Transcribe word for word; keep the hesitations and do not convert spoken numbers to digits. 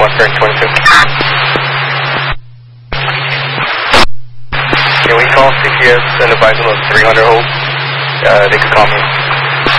Western twenty-two. Can we call C P S and advise them of three hundred hold? Uh, they could call me.